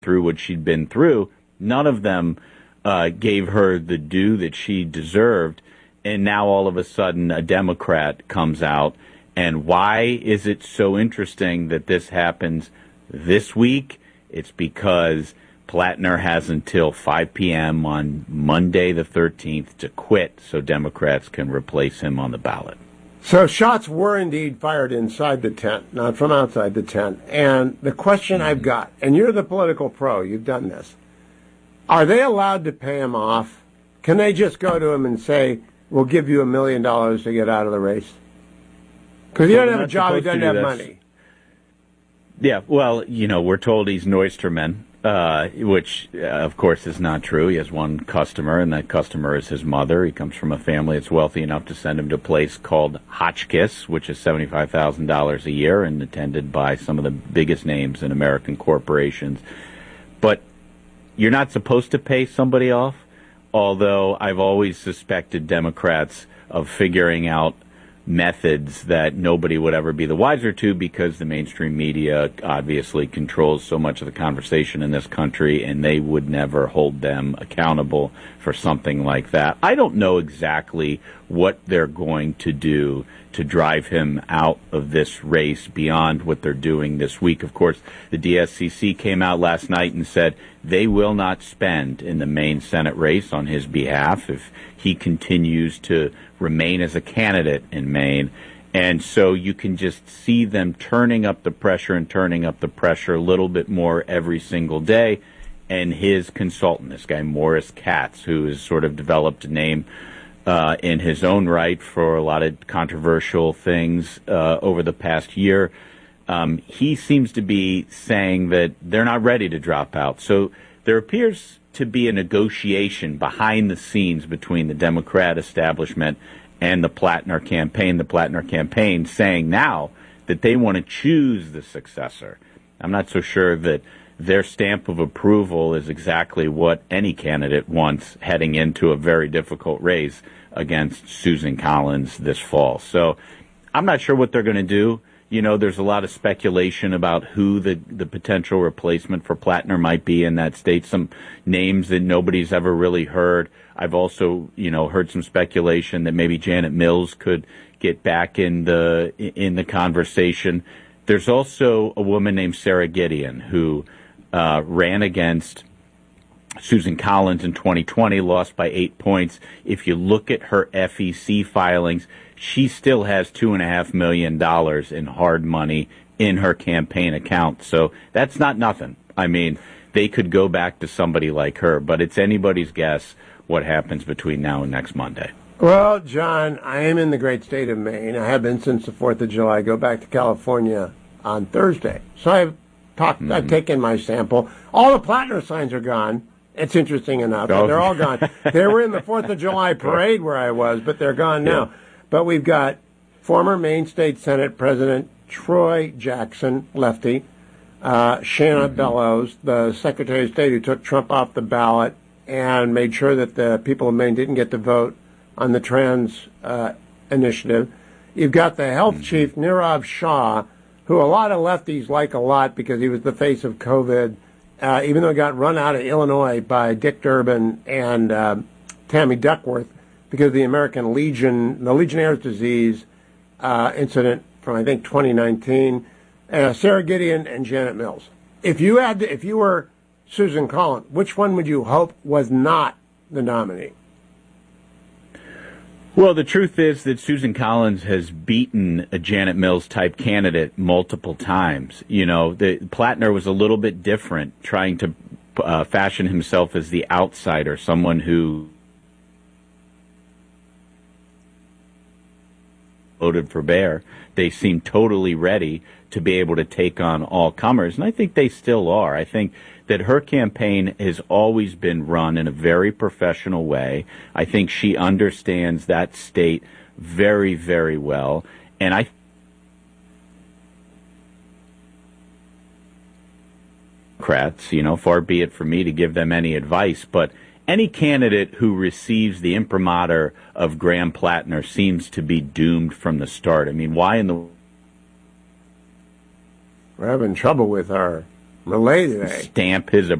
through what she'd been through, none of them gave her the due that she deserved. And now all of a sudden a Democrat comes out. And why is it so interesting that this happens this week? It's because Plattner has until 5 p.m. on Monday the 13th to quit so Democrats can replace him on the ballot. So shots were indeed fired inside the tent, not from outside the tent. And the question I've got, and you're the political pro, you've done this, are they allowed to pay him off? Can they just go to him and say, we'll give you $1 million to get out of the race? Because he doesn't have a job, he doesn't have money. Yeah, well, we're told he's an oysterman, which, of course, is not true. He has one customer, and that customer is his mother. He comes from a family that's wealthy enough to send him to a place called Hotchkiss, which is $75,000 a year and attended by some of the biggest names in American corporations. But you're not supposed to pay somebody off, although I've always suspected Democrats of figuring out methods that nobody would ever be the wiser to because the mainstream media obviously controls so much of the conversation in this country, and they would never hold them accountable for something like that. I don't know exactly what they're going to do to drive him out of this race beyond what they're doing this week. Of course, the DSCC came out last night and said they will not spend in the Maine Senate race on his behalf if he continues to remain as a candidate in Maine. And so you can just see them turning up the pressure a little bit more every single day. And his consultant, this guy Morris Katz, who has sort of developed a name in his own right for a lot of controversial things over the past year, he seems to be saying that they're not ready to drop out. So there appears to be a negotiation behind the scenes between the Democrat establishment and the Plattner campaign saying now that they want to choose the successor. I'm not so sure that their stamp of approval is exactly what any candidate wants heading into a very difficult race against Susan Collins this fall. So I'm not sure what they're going to do. There's a lot of speculation about who the potential replacement for Plattner might be in that state, some names that nobody's ever really heard. I've also, heard some speculation that maybe Janet Mills could get back in the conversation. There's also a woman named Sarah Gideon who ran against Susan Collins in 2020, lost by 8 points. If you look at her FEC filings, she still has $2.5 million in hard money in her campaign account. So that's not nothing. I mean, they could go back to somebody like her, but it's anybody's guess what happens between now and next Monday. Well, John, I am in the great state of Maine. I have been since the 4th of July. I go back to California on Thursday. So I've taken my sample. All the Plattner signs are gone. It's interesting enough. They're all gone. They were in the 4th of July parade where I was, but they're gone now. Yeah. But we've got former Maine State Senate President Troy Jackson, lefty, Shanna Bellows, the Secretary of State who took Trump off the ballot and made sure that the people of Maine didn't get to vote on the trans initiative. You've got the health chief, Nirav Shah, who a lot of lefties like a lot because he was the face of COVID, even though he got run out of Illinois by Dick Durbin and Tammy Duckworth because of the American Legion, the Legionnaire's disease incident from, I think, 2019. Sarah Gideon and Janet Mills. If you were Susan Collins, which one would you hope was not the nominee? Well, the truth is that Susan Collins has beaten a Janet Mills-type candidate multiple times. The Plattner was a little bit different, trying to fashion himself as the outsider, someone who voted for Bear. They seem totally ready to be able to take on all comers, and I think they still are. I think that her campaign has always been run in a very professional way. I think she understands that state very, very well, and Democrats, far be it for me to give them any advice, but any candidate who receives the imprimatur of Graham Plattner seems to be doomed from the start. I mean, why in the... We're having trouble with our Malay Day. Stamp his